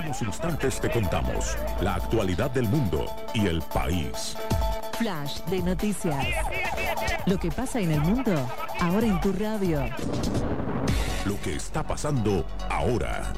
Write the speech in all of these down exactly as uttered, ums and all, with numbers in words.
unos instantes te contamos la actualidad del mundo y el país. Flash de noticias. Lo que pasa en el mundo, ahora en tu radio. Lo que está pasando ahora.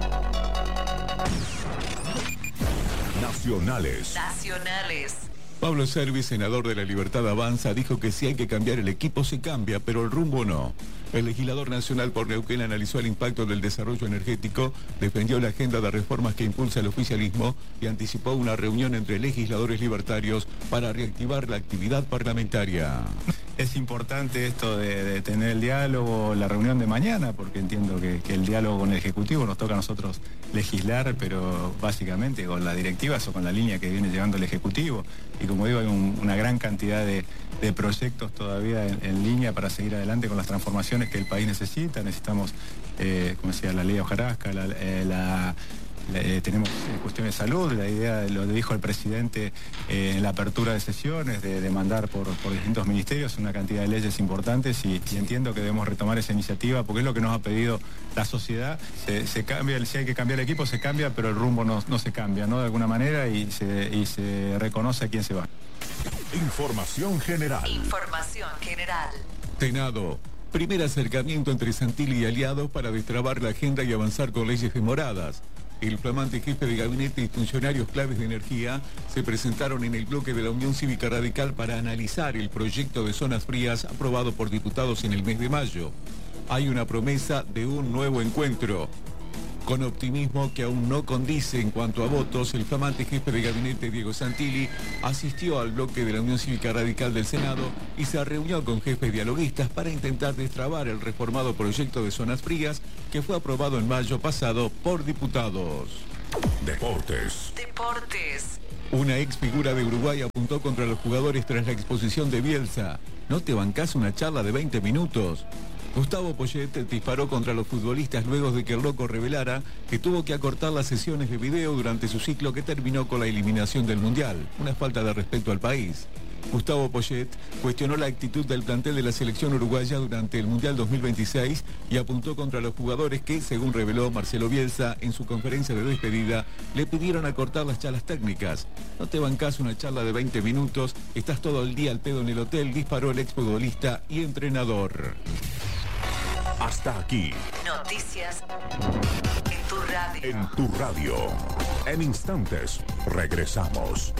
Nacionales. Nacionales. Pablo Servi, senador de La Libertad Avanza, dijo que si hay que cambiar el equipo se cambia, pero el rumbo no. El legislador nacional por Neuquén analizó el impacto del desarrollo energético, defendió la agenda de reformas que impulsa el oficialismo y anticipó una reunión entre legisladores libertarios para reactivar la actividad parlamentaria. Es importante esto de, de tener el diálogo, la reunión de mañana, porque entiendo que, que el diálogo con el Ejecutivo nos toca a nosotros legislar, pero básicamente con las directivas o con la línea que viene llevando el Ejecutivo. Y como digo, hay un, una gran cantidad de, de proyectos todavía en, en línea para seguir adelante con las transformaciones que el país necesita. Necesitamos, eh, como decía, la ley Hojarasca, la... Eh, la Eh, tenemos eh, cuestiones de salud, la idea, lo dijo el presidente eh, en la apertura de sesiones, de, de mandar por, por distintos ministerios una cantidad de leyes importantes y, y entiendo que debemos retomar esa iniciativa porque es lo que nos ha pedido la sociedad. Se, se cambia, si hay que cambiar el equipo se cambia, pero el rumbo no, no se cambia, ¿no? De alguna manera y se, y se reconoce a quién se va. Información general. Información general. Senado. Primer acercamiento entre Santilli y aliados para destrabar la agenda y avanzar con leyes demoradas. El flamante jefe de gabinete y funcionarios claves de energía se presentaron en el bloque de la Unión Cívica Radical para analizar el proyecto de zonas frías aprobado por diputados en el mes de mayo. Hay una promesa de un nuevo encuentro. Con optimismo que aún no condice en cuanto a votos, el flamante jefe de gabinete Diego Santilli asistió al bloque de la Unión Cívica Radical del Senado y se reunió con jefes dialoguistas para intentar destrabar el reformado proyecto de zonas frías que fue aprobado en mayo pasado por diputados. Deportes. Deportes. Una ex figura de Uruguay apuntó contra los jugadores tras la exposición de Bielsa. ¿No te bancás una charla de veinte minutos? Gustavo Poyet disparó contra los futbolistas luego de que el loco revelara que tuvo que acortar las sesiones de video durante su ciclo que terminó con la eliminación del Mundial, una falta de respeto al país. Gustavo Poyet cuestionó la actitud del plantel de la selección uruguaya durante el Mundial dos mil veintiséis y apuntó contra los jugadores que, según reveló Marcelo Bielsa en su conferencia de despedida, le pidieron acortar las charlas técnicas. No te bancás una charla de veinte minutos, estás todo el día al pedo en el hotel, disparó el exfutbolista y entrenador. Hasta aquí. Noticias en tu radio. En tu radio. En instantes, regresamos.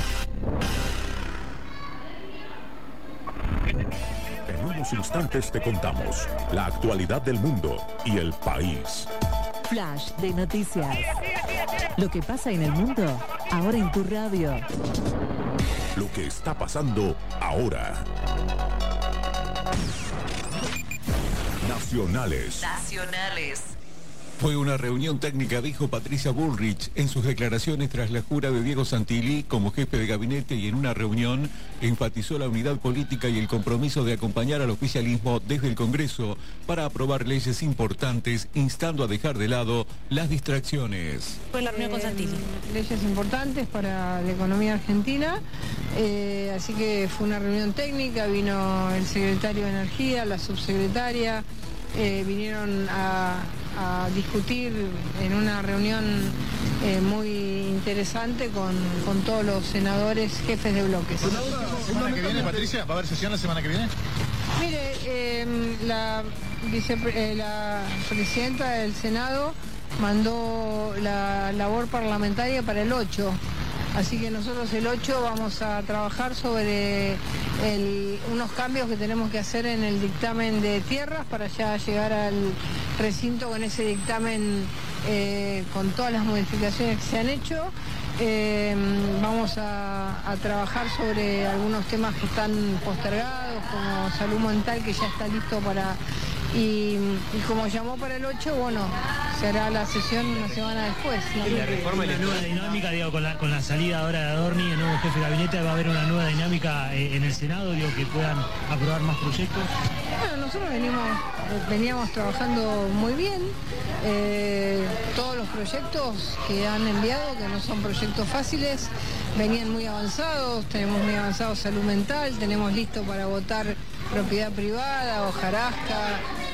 En unos instantes te contamos la actualidad del mundo y el país. Flash de noticias. Lo que pasa en el mundo, ahora en tu radio. Lo que está pasando ahora. Nacionales. Nacionales. Fue una reunión técnica, dijo Patricia Bullrich en sus declaraciones tras la jura de Diego Santilli como jefe de gabinete y en una reunión enfatizó la unidad política y el compromiso de acompañar al oficialismo desde el Congreso para aprobar leyes importantes, instando a dejar de lado las distracciones. Fue la reunión con Santilli. Eh, leyes importantes para la economía argentina, eh, así que fue una reunión técnica, vino el secretario de Energía, la subsecretaria, eh, vinieron a... a discutir en una reunión eh, muy interesante con, con todos los senadores jefes de bloques. ¿La semana que viene, Patricia? ¿Va a haber sesión la semana que viene? Mire, eh, la, vice, eh, la presidenta del Senado mandó la labor parlamentaria para el ocho. Así que nosotros el ocho vamos a trabajar sobre el, unos cambios que tenemos que hacer en el dictamen de tierras para ya llegar al recinto con ese dictamen eh, con todas las modificaciones que se han hecho. Eh, vamos a, a trabajar sobre algunos temas que están postergados, como salud mental, que ya está listo para... Y, y como llamó para el ocho, bueno, será la sesión una semana después. ¿no? La reforma y la nueva dinámica, digo, con la, con la salida ahora de Adorni, el nuevo jefe de gabinete, va a haber una nueva dinámica eh, en el Senado, digo, que puedan aprobar más proyectos. Bueno, nosotros venimos, veníamos trabajando muy bien. Eh, todos los proyectos que han enviado, que no son proyectos fáciles, venían muy avanzados. Tenemos muy avanzado salud mental, tenemos listo para votar propiedad privada, hojarasca,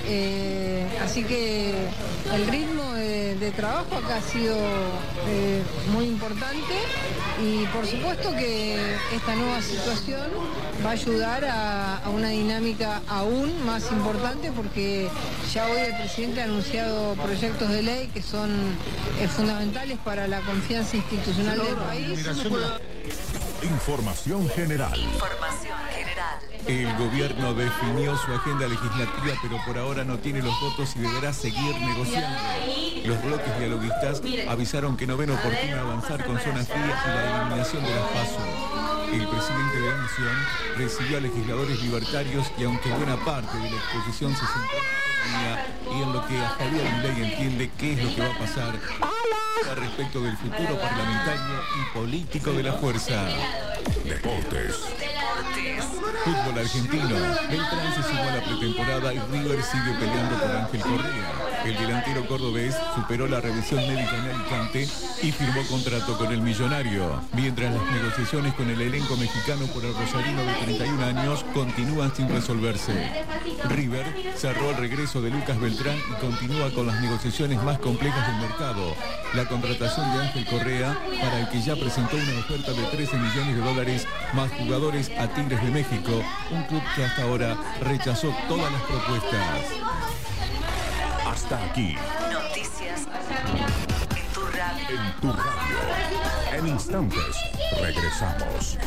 Eh, así que el ritmo de, de trabajo acá ha sido eh, muy importante y por supuesto que esta nueva situación va a ayudar a, a una dinámica aún más importante porque ya hoy el presidente ha anunciado proyectos de ley que son eh, fundamentales para la confianza institucional del país. Información general. Información general. El gobierno definió su agenda legislativa, pero por ahora no tiene los votos y deberá seguir negociando. Los bloques dialoguistas avisaron que no ven oportuno avanzar con zonas frías y la eliminación de las PASO. El presidente de la Nación recibió a legisladores libertarios y aunque buena parte de la exposición se centró en la economía y en lo que Javier Milei entiende qué es lo que va a pasar respecto del futuro parlamentario y político de la fuerza. Deportes. Fútbol argentino. Beltrán se sumó a la pretemporada y River sigue peleando por Ángel Correa. El delantero cordobés superó la revisión médica en Alicante y firmó contrato con el millonario. Mientras las negociaciones con el elenco mexicano por el rosarino de treinta y un años continúan sin resolverse. River cerró el regreso de Lucas Beltrán y continúa con las negociaciones más complejas del mercado. La contratación de Ángel Correa, para el que ya presentó una oferta de trece millones de dólares más jugadores a Tigres de México, un club que hasta ahora rechazó todas las propuestas. Hasta aquí. Noticias en tu radio. En tu radio. En instantes, regresamos.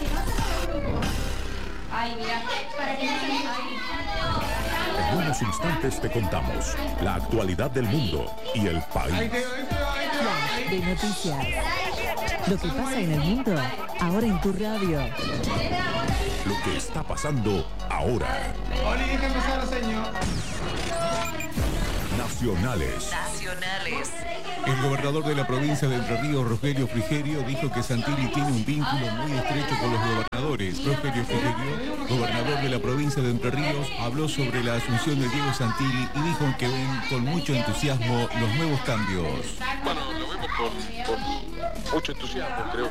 En unos instantes te contamos la actualidad del mundo y el país. De noticias. Lo que pasa en el mundo, ahora en tu radio. Lo que está pasando ahora. Nacionales. Nacionales. El gobernador de la provincia de Entre Ríos, Rogelio Frigerio, dijo que Santilli tiene un vínculo muy estrecho con los gobernadores. Rogelio Frigerio, gobernador de la provincia de Entre Ríos, habló sobre la asunción de Diego Santilli y dijo que ven con mucho entusiasmo los nuevos cambios. Bueno, lo vemos con, con mucho entusiasmo. Creo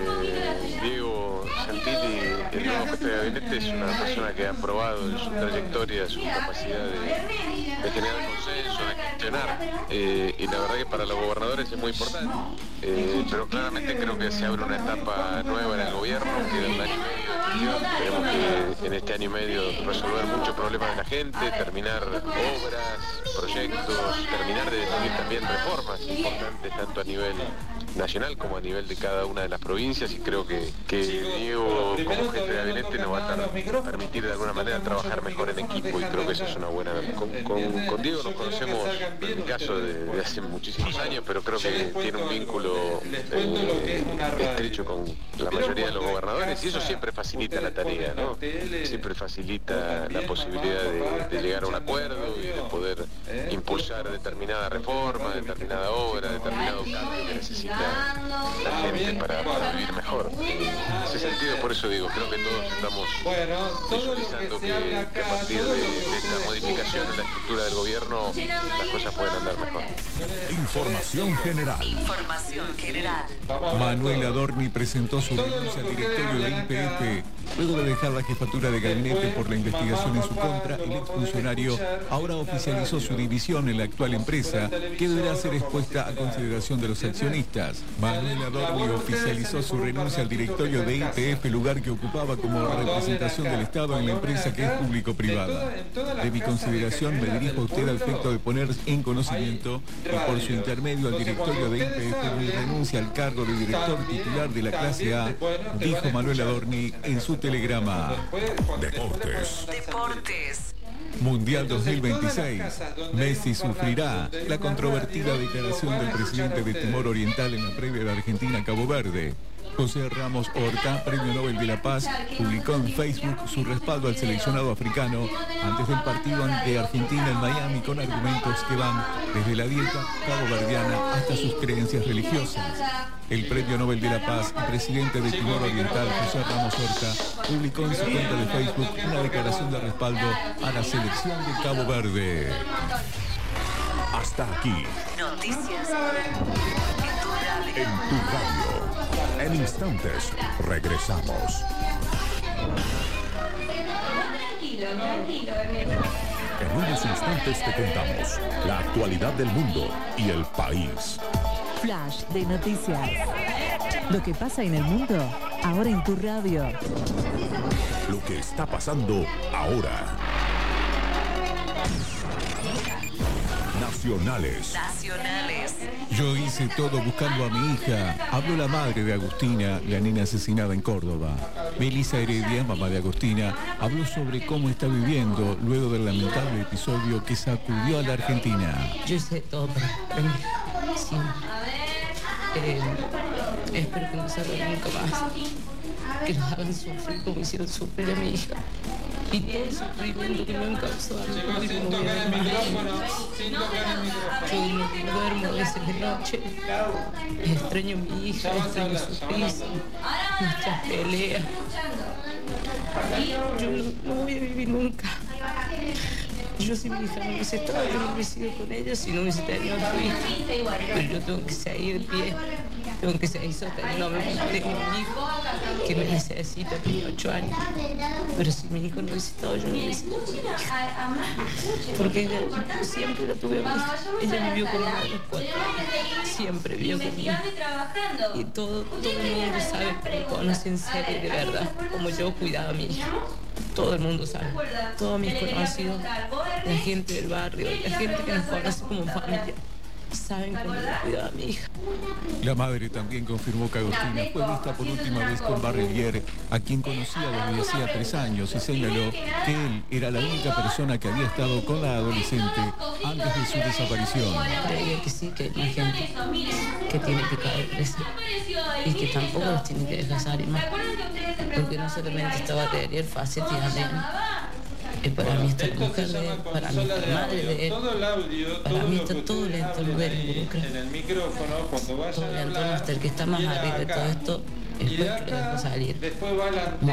que Diego Santilli, el nuevo jefe de gabinete, es una persona que ha probado en su trayectoria su capacidad de, de generar consenso, de gestionar. Eh, y la verdad que para los gobernadores es muy importante. Eh, pero claramente creo que se abre una etapa nueva en el gobierno, queda un año y medio de gestión. Tenemos que en este año y medio resolver muchos problemas de la gente, terminar obras, proyectos, terminar de definir también reformas importantes tanto a nivel nacional como a nivel de cada una de las provincias, y creo que, que Diego como jefe de gabinete nos va a permitir de alguna manera trabajar mejor en equipo, y creo que eso es una buena... Con, con, con Diego nos conocemos, en mi caso, de, de hace muchísimos años, pero creo que tiene un vínculo eh, estrecho con la mayoría de los gobernadores, y eso siempre facilita la tarea, ¿no? Siempre facilita la posibilidad de, de llegar a un acuerdo y de poder impulsar determinada reforma, determinada obra, determinado cambio que necesita la gente para, para vivir mejor. En ese sentido, por eso digo, creo que todos estamos visualizando que, que a partir de, de esta modificación en la estructura del gobierno las cosas pueden andar mejor. Información general. Información general. Manuel Adorni presentó su renuncia al directorio de I P F. Luego de dejar la jefatura de gabinete por la investigación en su contra, el exfuncionario ahora oficializó su división en la actual empresa, que deberá ser expuesta a consideración de los accionistas. Manuel Adorni oficializó su renuncia al directorio de I P F, lugar que ocupaba como representación del Estado en la empresa que es público-privada. De mi consideración me dirijo a usted al efecto de poner en conocimiento y por su intermedio al directorio de I P F mi renuncia al cargo de director titular de la clase A, dijo Manuel Adorni en su telegrama. Deportes. Deportes. Mundial dos mil veintiséis. Messi sufrirá la controvertida declaración del presidente de Timor Oriental en la previa de Argentina a Cabo Verde. José Ramos Horta, Premio Nobel de la Paz, publicó en Facebook su respaldo al seleccionado africano antes del partido ante Argentina en Miami, con argumentos que van desde la dieta caboverdiana hasta sus creencias religiosas. El Premio Nobel de la Paz y presidente de Timor Oriental, José Ramos Horta, publicó en su cuenta de Facebook una declaración de respaldo a la selección de Cabo Verde. Hasta aquí. Noticias En tu radio. En instantes, regresamos. Tranquilo, tranquilo, En unos instantes te contamos la actualidad del mundo y el país. Flash de noticias. Lo que pasa en el mundo, ahora en tu radio. Lo que está pasando ahora. Nacionales. Nacionales. Yo hice todo buscando a mi hija. Habló la madre de Agustina, la nena asesinada en Córdoba. Melissa Heredia, mamá de Agustina, habló sobre cómo está viviendo luego del lamentable episodio que sacudió a la Argentina. Yo hice todo para, para mi hija. Sí. Eh, espero que no se haga nunca más. Que nos hagan sufrir como hicieron sufrir a mi hija. Y todo el sufrimiento que me han causado a mi hijo no voy a ver más. Yo no duermo a veces de noche. Extraño a mi hija, extraño su risa, nuestras peleas. Yo no, no voy a vivir nunca. Yo si mi hija no hubiese estado, yo no hubiese ido con ella si no hubiese tenido a su hija. Pero yo tengo que seguir de pie, tengo que seguir sosteniéndome porque tengo un hijo que me necesita, tiene ocho años. Pero si mi hijo no hubiese estado, yo no hubiese ido con mi hija. Porque ella siempre la tuve a mi hija. Ella vivió conmigo a los cuatro años. Siempre vivió conmigo. Y todo, todo el mundo sabe que me conoce en serio de verdad, como yo cuidaba a mi hija. Todo el mundo sabe, todos mis conocidos, la gente del barrio, la gente que nos conoce como familia, saben cómo yo cuidaba a mi hija. La madre también confirmó que Agustina fue vista por última vez con Barrelier, a quien conocía desde hacía tres años, y señaló que él era la única persona que había estado con la adolescente antes de su desaparición. Creía que sí, que hay más gente que tiene que caer presa y que tampoco los tiene que dejar salir más. Porque no solamente estaba Barrelier, Facet y Adrián. Eh, para mí está la mujer de él, para mí está la madre de él, para mí está todo el entorno de él involucrado. Todo el entorno hasta el que está más arriba de todo esto, después que lo dejo salir.